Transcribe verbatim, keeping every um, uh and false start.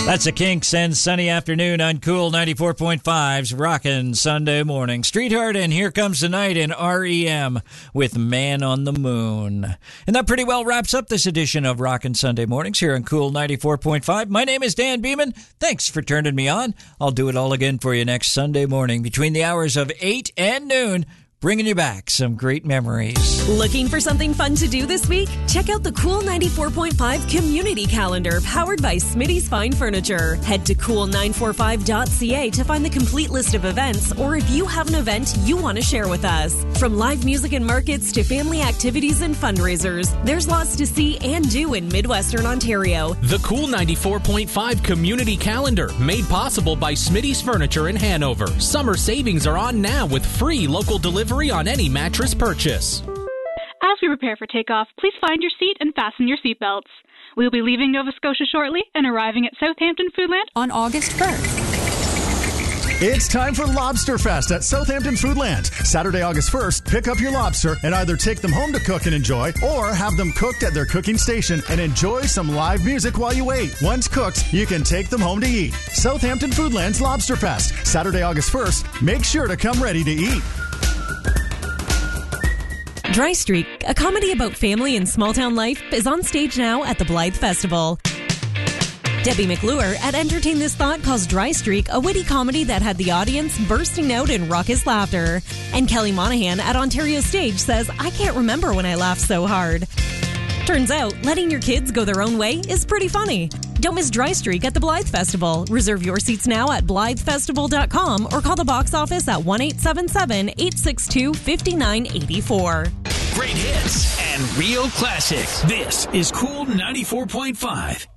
That's a Kinks and sunny afternoon on Cool ninety-four point five's Rockin' Sunday Morning. Streetheart and Here Comes the Night in R E M with Man on the Moon. And that pretty well wraps up this edition of Rockin' Sunday Mornings here on Cool ninety-four point five. My name is Dan Beeman. Thanks for turning me on. I'll do it all again for you next Sunday morning between the hours of eight and noon. Bringing you back some great memories. Looking for something fun to do this week? Check out the Cool ninety-four point five Community Calendar powered by Smitty's Fine Furniture. Head to cool nine four five dot c a to find the complete list of events, or if you have an event you want to share with us. From live music and markets to family activities and fundraisers, there's lots to see and do in Midwestern Ontario. The Cool ninety-four point five Community Calendar, made possible by Smitty's Furniture in Hanover. Summer savings are on now with free local delivery on any mattress purchase. As we prepare for takeoff, please find your seat and fasten your seatbelts. We will be leaving Nova Scotia shortly and arriving at Southampton Foodland on August first. It's time for Lobster Fest at Southampton Foodland. Saturday, August first, pick up your lobster and either take them home to cook and enjoy or have them cooked at their cooking station and enjoy some live music while you wait. Once cooked, you can take them home to eat. Southampton Foodland's Lobster Fest, Saturday, August first. Make sure to come ready to eat. Dry Streak, a comedy about family and small-town life, is on stage now at the Blythe Festival. Debbie McClure at Entertain This Thought calls Dry Streak a witty comedy that had the audience bursting out in raucous laughter. And Kelly Monahan at Ontario Stage says, I can't remember when I laughed so hard. Turns out, letting your kids go their own way is pretty funny. Don't miss Dry Streak at the Blythe Festival. Reserve your seats now at blythe festival dot com or call the box office at one eight seven seven, eight six two, five nine eight four. Great hits and real classics. This is Cool ninety-four point five.